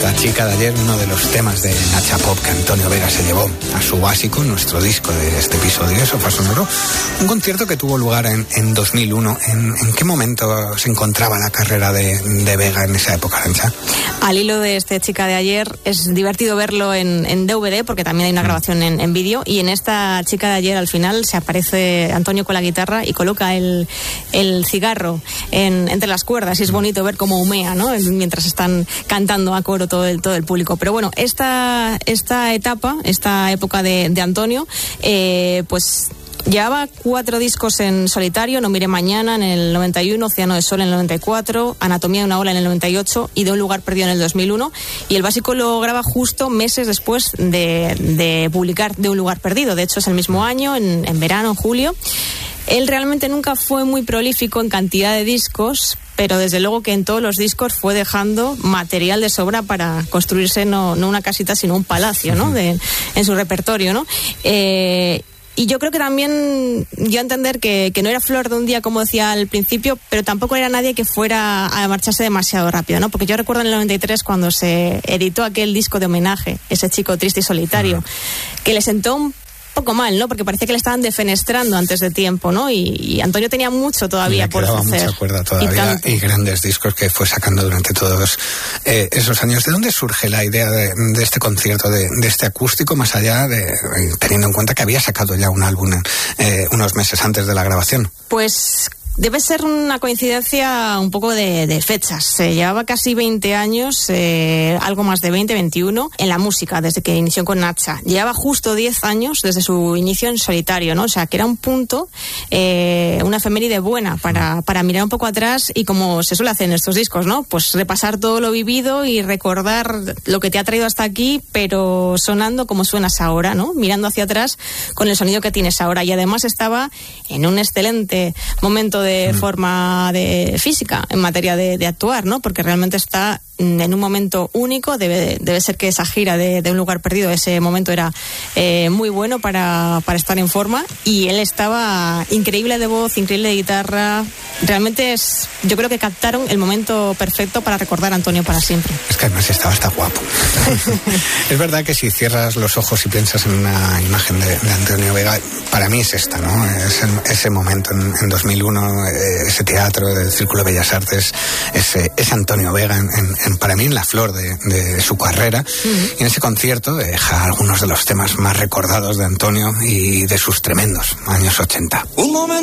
Esta chica de ayer, uno de los temas de Nacha Pop que Antonio Vega se llevó a su básico, nuestro disco de este episodio de Sofá Sonoro, un concierto que tuvo lugar en 2001. ¿En qué momento se encontraba la carrera de Vega en esa época, Arancha? Al hilo de este chica de ayer, es divertido verlo en DVD, porque también hay una grabación en vídeo, y en esta chica de ayer al final se aparece Antonio con la guitarra y coloca el cigarro entre las cuerdas, y es bonito ver cómo humea, ¿no?, mientras están cantando a coro todo el público. Pero bueno, esta época de Antonio, pues llevaba 4 discos en solitario: No mire mañana en el 91, Océano de Sol en el 94, Anatomía de una ola en el 98 y De un lugar perdido en el 2001. Y el básico lo graba justo meses después de publicar De un lugar perdido. De hecho, es el mismo año, en verano, en julio. Él realmente nunca fue muy prolífico en cantidad de discos, pero desde luego que en todos los discos fue dejando material de sobra para construirse no una casita, sino un palacio, ¿no?, en su repertorio, ¿no? Y yo creo que también dio a entender que no era flor de un día, como decía al principio, pero tampoco era nadie que fuera a marcharse demasiado rápido, ¿no? Porque yo recuerdo en el 93, cuando se editó aquel disco de homenaje, Ese chico triste y solitario, que le sentó un poco mal, ¿no? Porque parecía que le estaban defenestrando antes de tiempo, ¿no? Y Antonio tenía mucho todavía por hacer. Mucha cuerda todavía y grandes discos que fue sacando durante todos esos años. ¿De dónde surge la idea de este concierto, de este acústico, más allá de, teniendo en cuenta que había sacado ya un álbum unos meses antes de la grabación? Pues debe ser una coincidencia un poco de fechas. Llevaba casi 20 años, algo más de 20, 21, en la música, desde que inició con Nacha. Llevaba justo 10 años desde su inicio en solitario, ¿no? O sea, que era un punto, una efeméride buena para mirar un poco atrás, y como se suele hacer en estos discos, ¿no? Pues repasar todo lo vivido y recordar lo que te ha traído hasta aquí, pero sonando como suenas ahora, ¿no? Mirando hacia atrás con el sonido que tienes ahora. Y además estaba en un excelente momento de forma de física en materia de actuar, ¿no? Porque realmente está en un momento único. Debe ser que esa gira de Un lugar perdido, ese momento era muy bueno para estar en forma, y él estaba increíble de voz, increíble de guitarra. Realmente yo creo que captaron el momento perfecto para recordar a Antonio para siempre. Es que además estaba hasta guapo. Es verdad que si cierras los ojos y piensas en una imagen de Antonio Vega, para mí es esta, ¿no? Es ese momento en 2001, ese teatro del Círculo de Bellas Artes, ese Antonio Vega para mí en la flor de su carrera. Y en ese concierto deja algunos de los temas más recordados de Antonio y de sus tremendos años 80. Un momento